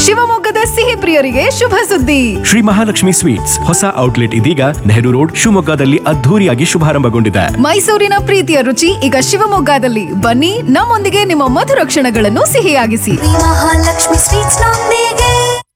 ಶಿವಮೊಗ್ಗದ ಸಿಹಿ ಪ್ರಿಯರಿಗೆ ಶುಭ ಸುದ್ದಿ. ಶ್ರೀ ಮಹಾಲಕ್ಷ್ಮಿ ಸ್ವೀಟ್ಸ್ ಹೊಸ ಔಟ್ಲೆಟ್ ಇದೀಗ ನೆಹರು ರೋಡ್ ಶಿವಮೊಗ್ಗದಲ್ಲಿ ಅದ್ಧೂರಿಯಾಗಿ ಶುಭಾರಂಭಗೊಂಡಿದೆ. ಮೈಸೂರಿನ ಪ್ರೀತಿಯ ರುಚಿ ಈಗ ಶಿವಮೊಗ್ಗದಲ್ಲಿ. ಬನ್ನಿ, ನಮ್ಮೊಂದಿಗೆ ನಿಮ್ಮ ಮಧುರ ಕ್ಷಣಗಳನ್ನು ಸಿಹಿಯಾಗಿಸಿ. ಮಹಾಲಕ್ಷ್ಮಿ ಸ್ವೀಟ್ಸ್ ನೊಂದಿಗೆ.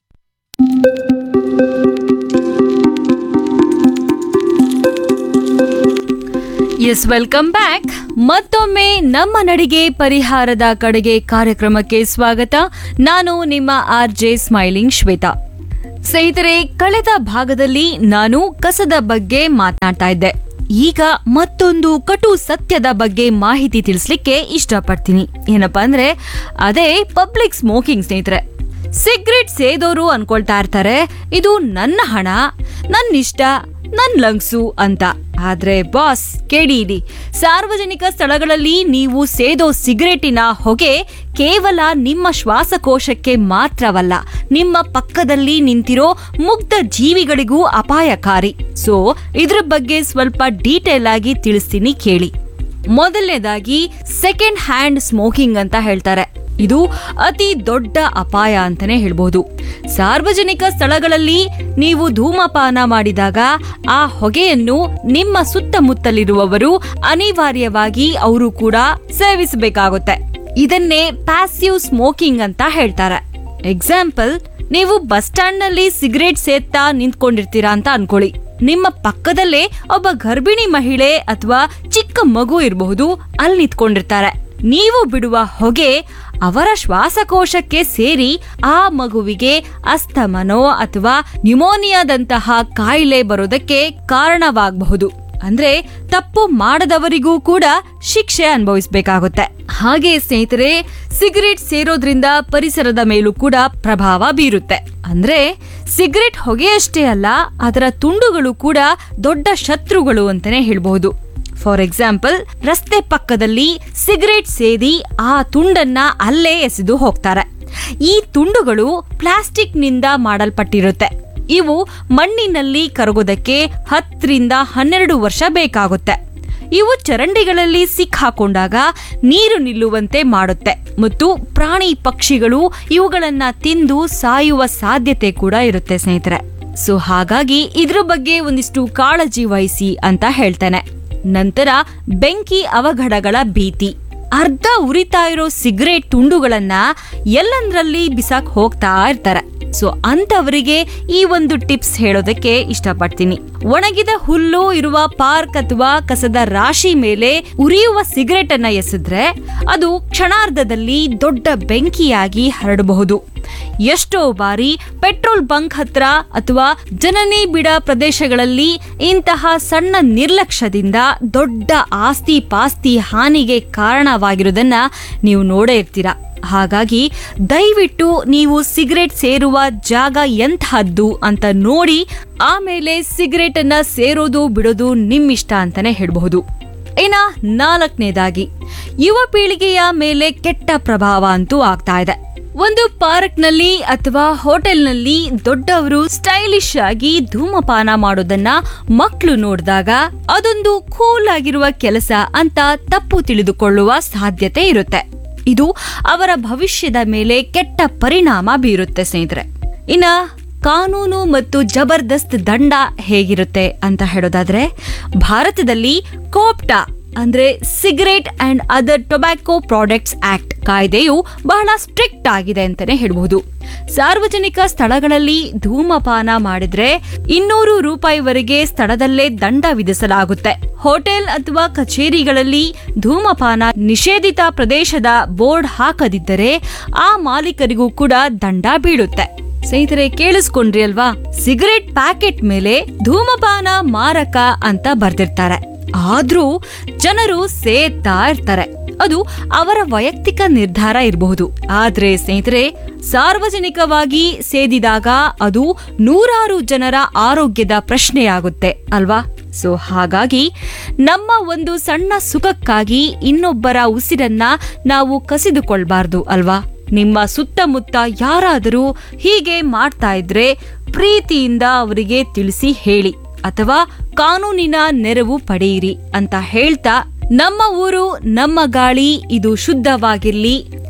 S, welcome back. ಮತ್ತೊಮ್ಮೆ ನಮ್ಮ ನಡಿಗೆ ಪರಿಹಾರದ ಕಡೆಗೆ ಕಾರ್ಯಕ್ರಮಕ್ಕೆ ಸ್ವಾಗತ. ನಾನು ನಿಮ್ಮ RJ ಸ್ಮೈಲಿಂಗ್ ಶ್ವೇತಾ. ಸ್ನೇಹಿತರೆ, ಕಳೆದ ಭಾಗದಲ್ಲಿ ನಾನು ಕಸದ ಬಗ್ಗೆ ಮಾತನಾಡ್ತಾ ಇದ್ದೆ. ಈಗ ಮತ್ತೊಂದು ಕಟು ಸತ್ಯದ ಬಗ್ಗೆ ಮಾಹಿತಿ ತಿಳಿಸ್ಲಿಕ್ಕೆ ಇಷ್ಟಪಡ್ತೀನಿ. ಏನಪ್ಪಾ ಅಂದ್ರೆ ಅದೇ ಪಬ್ಲಿಕ್ ಸ್ಮೋಕಿಂಗ್. ಸ್ನೇಹಿತರೆ, ಸಿಗರೆಟ್ ಸೇದೋರು ಅನ್ಕೊಳ್ತಾ ಇರ್ತಾರೆ, ಇದು ನನ್ನ ಹಣ, ನನ್ನ ಇಷ್ಟ, ನನ್ ಲಂಗ್ಸು ಅಂತ. ಆದ್ರೆ ಬಾಸ್, ಕೇಳಿ, ಸಾರ್ವಜನಿಕ ಸ್ಥಳಗಳಲ್ಲಿ ನೀವು ಸೇದೋ ಸಿಗರೇಟಿನ ಹೊಗೆ ಕೇವಲ ನಿಮ್ಮ ಶ್ವಾಸಕೋಶಕ್ಕೆ ಮಾತ್ರವಲ್ಲ, ನಿಮ್ಮ ಪಕ್ಕದಲ್ಲಿ ನಿಂತಿರೋ ಮುಗ್ಧ ಜೀವಿಗಳಿಗೂ ಅಪಾಯಕಾರಿ. ಸೊ ಇದ್ರ ಬಗ್ಗೆ ಸ್ವಲ್ಪ ಡೀಟೇಲ್ ಆಗಿ ತಿಳಿಸ್ತೀನಿ, ಕೇಳಿ. ಮೊದಲನೇದಾಗಿ ಸೆಕೆಂಡ್ ಹ್ಯಾಂಡ್ ಸ್ಮೋಕಿಂಗ್ ಅಂತ ಹೇಳ್ತಾರೆ. ಇದು ಅತಿ ದೊಡ್ಡ ಅಪಾಯ ಅಂತಾನೆ ಹೇಳ್ಬಹುದು. ಸಾರ್ವಜನಿಕ ಸ್ಥಳಗಳಲ್ಲಿ ನೀವು ಧೂಮಪಾನ ಮಾಡಿದಾಗ ಆ ಹೊಗೆಯನ್ನು ನಿಮ್ಮ ಸುತ್ತಮುತ್ತಲಿರುವವರು ಅನಿವಾರ್ಯವಾಗಿ ಅವರು ಕೂಡ ಸೇವಿಸಬೇಕಾಗುತ್ತೆ. ಇದನ್ನೇ ಪ್ಯಾಸಿವ್ ಸ್ಮೋಕಿಂಗ್ ಅಂತ ಹೇಳ್ತಾರೆ. ಎಕ್ಸಾಂಪಲ್, ನೀವು ಬಸ್ ಸ್ಟ್ಯಾಂಡ್ ನಲ್ಲಿ ಸಿಗರೇಟ್ ಸೇದ್ತಾ ನಿಂತ್ಕೊಂಡಿರ್ತೀರಾ ಅಂತ ಅನ್ಕೊಳ್ಳಿ. ನಿಮ್ಮ ಪಕ್ಕದಲ್ಲೇ ಒಬ್ಬ ಗರ್ಭಿಣಿ ಮಹಿಳೆ ಅಥವಾ ಚಿಕ್ಕ ಮಗು ಇರಬಹುದು, ಅಲ್ಲಿ ನಿಂತ್ಕೊಂಡಿರ್ತಾರೆ. ನೀವು ಬಿಡುವ ಹೊಗೆ ಅವರ ಶ್ವಾಸಕೋಶಕ್ಕೆ ಸೇರಿ ಆ ಮಗುವಿಗೆ ಅಸ್ತಮನೋ ಅಥವಾ ನ್ಯುಮೋನಿಯಾದಂತಹ ಕಾಯಿಲೆ ಬರೋದಕ್ಕೆ ಕಾರಣವಾಗಬಹುದು. ಅಂದ್ರೆ ತಪ್ಪು ಮಾಡದವರಿಗೂ ಕೂಡ ಶಿಕ್ಷೆ ಅನುಭವಿಸಬೇಕಾಗುತ್ತೆ. ಹಾಗೆ ಸ್ನೇಹಿತರೆ, ಸಿಗರೇಟ್ ಸೇರೋದ್ರಿಂದ ಪರಿಸರದ ಮೇಲೂ ಕೂಡ ಪ್ರಭಾವ ಬೀರುತ್ತೆ. ಅಂದ್ರೆ ಸಿಗರೇಟ್ ಹೊಗೆಯಷ್ಟೇ ಅಲ್ಲ, ಅದರ ತುಂಡುಗಳು ಕೂಡ ದೊಡ್ಡ ಶತ್ರುಗಳು ಅಂತಾನೆ ಹೇಳ್ಬಹುದು. ಫಾರ್ ಎಕ್ಸಾಂಪಲ್, ರಸ್ತೆ ಪಕ್ಕದಲ್ಲಿ ಸಿಗರೇಟ್ ಸೇದಿ ಆ ತುಂಡನ್ನ ಅಲ್ಲೇ ಎಸೆದು ಹೋಗ್ತಾರೆ. ಈ ತುಂಡುಗಳು ಪ್ಲಾಸ್ಟಿಕ್ ನಿಂದ ಮಾಡಲ್ಪಟ್ಟಿರುತ್ತೆ. ಇವು ಮಣ್ಣಿನಲ್ಲಿ ಕರಗೋದಕ್ಕೆ 10 ರಿಂದ 12 ವರ್ಷ ಬೇಕಾಗುತ್ತೆ. ಇವು ಚರಂಡಿಗಳಲ್ಲಿ ಸಿಕ್ಕಾಕೊಂಡಾಗ ನೀರು ನಿಲ್ಲುವಂತೆ ಮಾಡುತ್ತೆ ಮತ್ತು ಪ್ರಾಣಿ ಪಕ್ಷಿಗಳು ಇವುಗಳನ್ನ ತಿಂದು ಸಾಯುವ ಸಾಧ್ಯತೆ ಕೂಡ ಇರುತ್ತೆ ಸ್ನೇಹಿತರೆ. ಸೊ ಹಾಗಾಗಿ ಇದ್ರ ಬಗ್ಗೆ ಒಂದಿಷ್ಟು ಕಾಳಜಿ ವಹಿಸಿ ಅಂತ ಹೇಳ್ತೇನೆ. ನಂತರ ಬೆಂಕಿ ಅವಘಡಗಳ ಭೀತಿ. ಅರ್ಧ ಉರಿತಾ ಇರೋ ಸಿಗರೇಟ್ ತುಂಡುಗಳನ್ನ ಎಲ್ಲಂದ್ರಲ್ಲಿ ಬಿಸಾಕ್ ಹೋಗ್ತಾ ಇರ್ತಾರೆ. ಸೊ ಅಂತವರಿಗೆ ಈ ಒಂದು ಟಿಪ್ಸ್ ಹೇಳೋದಕ್ಕೆ ಇಷ್ಟಪಡ್ತೀನಿ. ಒಣಗಿದ ಹುಲ್ಲು ಇರುವ ಪಾರ್ಕ್ ಅಥವಾ ಕಸದ ರಾಶಿ ಮೇಲೆ ಉರಿಯುವ ಸಿಗರೇಟ್ ಅನ್ನ ಎಸೆದ್ರೆ ಅದು ಕ್ಷಣಾರ್ಧದಲ್ಲಿ ದೊಡ್ಡ ಬೆಂಕಿಯಾಗಿ ಹರಡಬಹುದು. ಎಷ್ಟೋ ಬಾರಿ ಪೆಟ್ರೋಲ್ ಬಂಕ್ ಹತ್ರ ಅಥವಾ ಜನನಿ ಬಿಡ ಪ್ರದೇಶಗಳಲ್ಲಿ ಇಂತಹ ಸಣ್ಣ ನಿರ್ಲಕ್ಷ್ಯದಿಂದ ದೊಡ್ಡ ಆಸ್ತಿ ಪಾಸ್ತಿ ಹಾನಿಗೆ ಕಾರಣವಾಗಿರುವುದನ್ನ ನೀವು ನೋಡೇ ಇರ್ತೀರಾ. ಹಾಗಾಗಿ ದಯವಿಟ್ಟು ನೀವು ಸಿಗರೇಟ್ ಸೇರುವ ಜಾಗ ಎಂತಹದ್ದು ಅಂತ ನೋಡಿ ಆಮೇಲೆ ಸಿಗರೇಟ್ ಅನ್ನ ಸೇರೋದು ಬಿಡೋದು ನಿಮ್ಮಿಷ್ಟ ಅಂತಾನೆ ಹೇಳಬಹುದು. ಇನ್ನ 4ನೇದಾಗಿ, ಯುವ ಪೀಳಿಗೆಯ ಮೇಲೆ ಕೆಟ್ಟ ಪ್ರಭಾವ ಅಂತೂ ಆಗ್ತಾ ಇದೆ. ಒಂದು ಪಾರ್ಕ್ ನಲ್ಲಿ ಅಥವಾ ಹೋಟೆಲ್ ನಲ್ಲಿ ದೊಡ್ಡವರು ಸ್ಟೈಲಿಶ್ ಆಗಿ ಧೂಮಪಾನ ಮಾಡೋದನ್ನ ಮಕ್ಕಳು ನೋಡಿದಾಗ ಅದೊಂದು ಕೂಲ್ ಆಗಿರುವ ಕೆಲಸ ಅಂತ ತಪ್ಪು ತಿಳಿದುಕೊಳ್ಳುವ ಸಾಧ್ಯತೆ ಇರುತ್ತೆ. ಇದು ಅವರ ಭವಿಷ್ಯದ ಮೇಲೆ ಕೆಟ್ಟ ಪರಿಣಾಮ ಬೀರುತ್ತೆ ಸ್ನೇಹಿತರೆ. ಇನ್ನ ಕಾನೂನು ಮತ್ತು ಜಬರ್ದಸ್ತ್ ದಂಡ ಹೇಗಿರುತ್ತೆ ಅಂತ ಹೇಳೋದಾದ್ರೆ, ಭಾರತದಲ್ಲಿ ಕೋಪ್ಟಾ ಅಂದ್ರೆ cigarette and other tobacco products act ಕಾಯ್ದೆಯು ಬಹಳ ಸ್ಟ್ರಿಕ್ಟ್ ಆಗಿದೆ ಅಂತಾನೆ ಹೇಳಬಹುದು. ಸಾರ್ವಜನಿಕ ಸ್ಥಳಗಳಲ್ಲಿ ಧೂಮಪಾನ ಮಾಡಿದ್ರೆ 200 ರೂಪಾಯಿವರೆಗೆ ಸ್ಥಳದಲ್ಲೇ ದಂಡ ವಿಧಿಸಲಾಗುತ್ತೆ. ಹೋಟೆಲ್ ಅಥವಾ ಕಚೇರಿಗಳಲ್ಲಿ ಧೂಮಪಾನ ನಿಷೇಧಿತ ಪ್ರದೇಶದ ಬೋರ್ಡ್ ಹಾಕದಿದ್ದರೆ ಆ ಮಾಲೀಕರಿಗೂ ಕೂಡ ದಂಡ ಬೀಳುತ್ತೆ. ಸ್ನೇಹಿತರೆ, ಕೇಳಿಸ್ಕೊಂಡ್ರಿ ಅಲ್ವಾ? ಸಿಗರೇಟ್ ಪ್ಯಾಕೆಟ್ ಮೇಲೆ ಧೂಮಪಾನ ಮಾರಕ ಅಂತ ಬರ್ದಿರ್ತಾರೆ. ಆದ್ರೂ ಜನರು ಸೇದ್ತಾ ಇರ್ತಾರೆ. ಅದು ಅವರ ವೈಯಕ್ತಿಕ ನಿರ್ಧಾರ ಇರಬಹುದು. ಆದ್ರೆ ಸ್ನೇಹಿತರೆ, ಸಾರ್ವಜನಿಕವಾಗಿ ಸೇದಿದಾಗ ಅದು ನೂರಾರು ಜನರ ಆರೋಗ್ಯದ ಪ್ರಶ್ನೆಯಾಗುತ್ತೆ ಅಲ್ವಾ? ಸೊ ಹಾಗಾಗಿ ನಮ್ಮ ಒಂದು ಸಣ್ಣ ಸುಖಕ್ಕಾಗಿ ಇನ್ನೊಬ್ಬರ ಉಸಿರನ್ನ ನಾವು ಕಸಿದುಕೊಳ್ಬಾರ್ದು ಅಲ್ವಾ? ನಿಮ್ಮ ಸುತ್ತಮುತ್ತ ಯಾರಾದರೂ ಹೀಗೆ ಮಾಡ್ತಾ ಇದ್ರೆ ಪ್ರೀತಿಯಿಂದ ಅವರಿಗೆ ತಿಳಿಸಿ ಹೇಳಿ ಅಥವಾ ಕಾನೂನಿನ ನೆರವು ಪಡೆಯಿರಿ ಅಂತ ಹೇಳ್ತಾ, ನಮ್ಮ ಊರು ನಮ್ಮ ಗಾಳಿ ಇದು ಶುದ್ಧವಾಗಿರ್ಲಿ,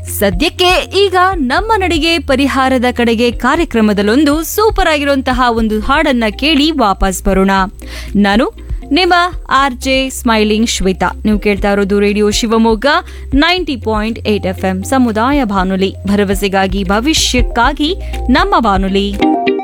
ಸದ್ಯಕ್ಕೆ ಈಗ ನಮ್ಮ ನಡಿಗೆ ಪರಿಹಾರದ ಕಡೆಗೆ ಕಾರ್ಯಕ್ರಮದಲ್ಲೊಂದು ಸೂಪರ್ ಆಗಿರುವಂತಹ ಒಂದು ಹಾಡನ್ನ ಕೇಳಿ ವಾಪಸ್ ಬರೋಣ. ನಾನು ನಿಮ್ಮ RJ ಸ್ಮೈಲಿಂಗ್ ಶ್ವೇತಾ. ನೀವು ಕೇಳ್ತಾ ಇರೋದು ರೇಡಿಯೋ ಶಿವಮೊಗ್ಗ 90.8 FM ಸಮುದಾಯ ಬಾನುಲಿ, ಭರವಸೆಗಾಗಿ ಭವಿಷ್ಯಕ್ಕಾಗಿ ನಮ್ಮ ಬಾನುಲಿ.